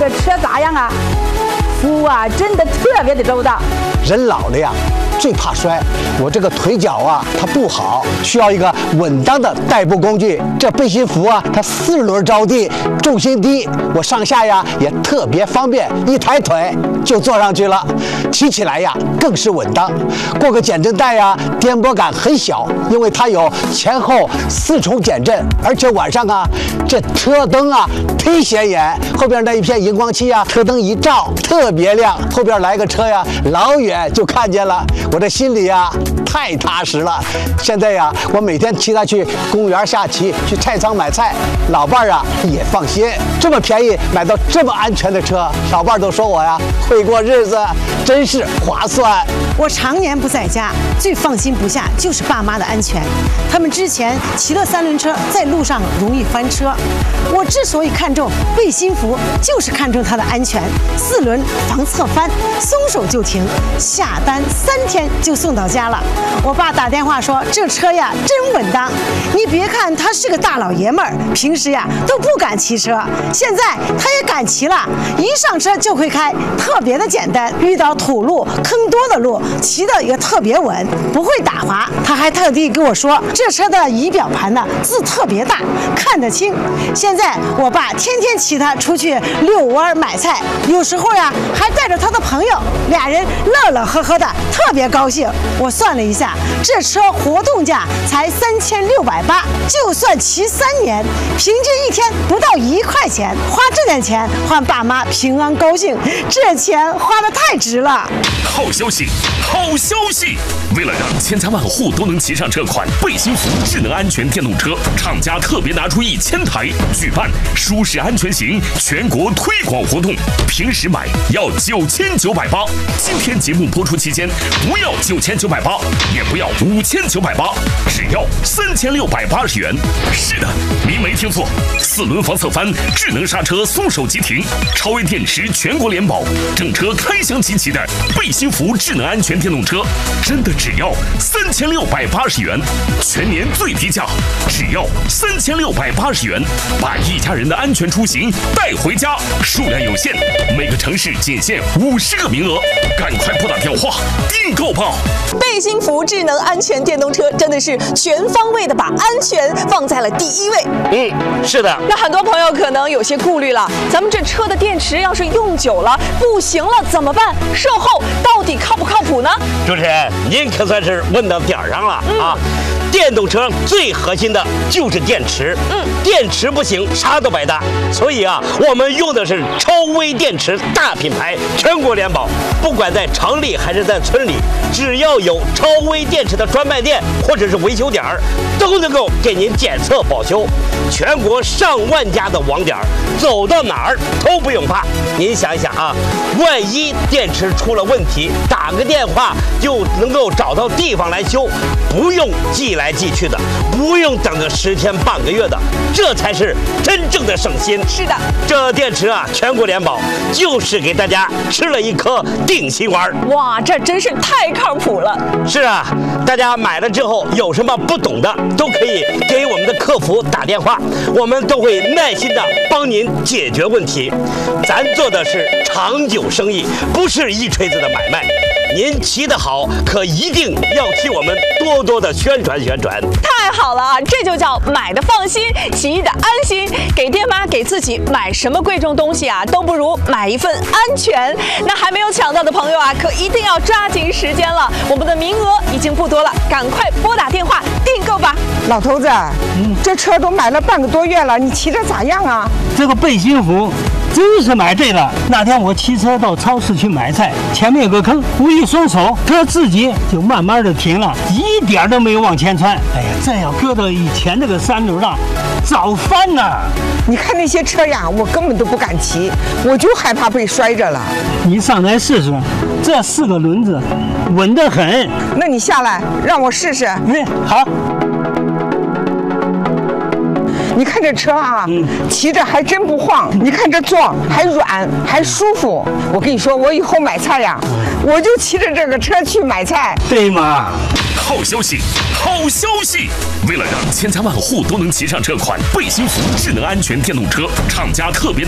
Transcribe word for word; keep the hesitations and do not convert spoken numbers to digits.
这车咋样啊？服务啊，真的特别的周到。 人老了呀，最怕摔。我这个腿脚啊，它不好，需要一个稳当的代步工具。这背心服啊，它四轮着地，重心低，我上下呀也特别方便，一抬腿就坐上去了，骑起来呀更是稳当。过个减震带呀，颠簸感很小，因为它有前后四重减震，而且晚上啊，这车灯啊忒显眼，后边那一片荧光漆啊，车灯一照特别亮，后边来个车呀，老远就看见了，我这心里呀太踏实了。现在呀，我每天骑它去公园下棋，去菜仓买菜，老伴儿啊也放心。这么便宜买到这么安全的车，老伴儿都说我呀会过日子，真是划算。 我常年不在家，最放心不下就是爸妈的安全。他们之前骑了三轮车，在路上容易翻车。我之所以看重背心服，就是看重它的安全。四轮防侧翻，松手就停，下单三天就送到家了。我爸打电话说这车呀真稳当。你别看他是个大老爷们儿，平时呀都不敢骑车，现在他也敢骑了，一上车就会开，特别的简单。遇到土路、坑多的路，骑的也特别稳，不会打滑。他还特地跟我说，这车的仪表盘呢字特别大，看得清。现在我爸天天骑它出去遛弯买菜，有时候呀还带着他的朋友，俩人乐乐呵呵的，特别高兴。我算了一下，这车活动价才三千六百八，就算骑三年，平均一天不到一块钱，花这点钱换爸妈平安高兴，这钱花得太值了。 好消息，好消息！为了让千家万户都能骑上这款背心服智能安全电动车，厂家特别拿出一千台，举办舒适安全行全国推广活动。平时买要九千九百八，今天节目播出期间不要九千九百八，也不要五千九百八，只要三千六百八十元。是的，您没听错，四轮防侧翻，智能刹车，松手即停，超微电池全国联保，整车开箱集齐的背心服智能安全电动车，真的只要三千六百八十元，全年最低价，只要三千六百八十元，把一家人的安全出行带回家。数量有限，每个城市仅限五十个名额，赶快拨打电话订购吧！ 背心服智能安全电动车真的是全方位的把安全放在了第一位。 嗯，是的。 那很多朋友可能有些顾虑了，咱们这车的电池要是用久了不行了怎么办？售后到底靠不靠谱呢？ 主持人，您可算是问到点儿上了、嗯、啊！电动车最核心的就是电池，嗯，电池不行，啥都白搭。所以啊，我们用的是超微电池大品牌，全国联保。不管在城里还是在村里，只要有超微电池的专卖店或者是维修点儿，都能够给您检测保修。全国上万家的网点，走到哪儿都不用怕。您想一想啊，万一电池出了问题，打个电话就能够找到地方来修，不用寄来寄去的，不用等个十天半个月的，这才是真正的省心。 是的， 这电池啊，全国联保，就是给大家吃了一颗定心丸。 哇，这真是太靠谱了。 是啊，大家买了之后有什么不懂的，都可以给我们的客服打电话，我们都会耐心的帮您解决问题。咱做的是长久生意，不是一锤子的买卖。您骑得好，可一定要替我们多多的宣传宣传。 太好了啊，这就叫买的放心，骑的安心。给爹妈给自己买什么贵重东西啊，都不如买一份安全。那还没有抢到的朋友啊，可一定要抓紧时间了，我们的名额已经不多了，赶快拨打电话订购吧。 老头子，嗯，这车都买了半个多月了，你骑着咋样啊？ 这个背心服真是买对了。那天我骑车到超市去买菜，前面有个坑，我一松手，车自己就慢慢的停了，一点都没有往前窜。哎呀，这要搁到以前那个三轮啊，早翻了。 你看那些车呀，我根本都不敢骑，我就害怕被摔着了。 你上来试试，这四个轮子稳得很。 那你下来让我试试。 嗯，好。 你看这车啊， 嗯， 骑着还真不晃。你看这座还软还舒服。我跟你说，我以后买菜呀，我就骑着这个车去买菜。 对吗？ 好消息，好消息！为了让千家万户都能骑上这款背心服智能安全电动车，厂家特别